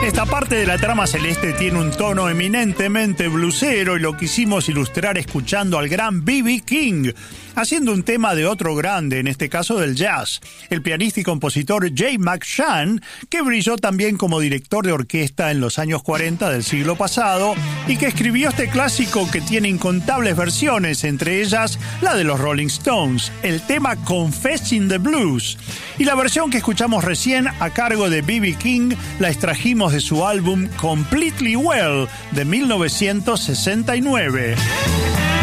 Esta parte de la trama celeste tiene un tono eminentemente blusero y lo quisimos ilustrar escuchando al gran B.B. King, haciendo un tema de otro grande, en este caso del jazz, el pianista y compositor Jay McShann, que brilló también como director de orquesta en los años 40 del siglo pasado y que escribió este clásico que tiene incontables versiones, entre ellas la de los Rolling Stones, el tema Confessing the Blues. Y la versión que escuchamos recién a cargo de B.B. King la extrajimos de su álbum Completely Well de 1969.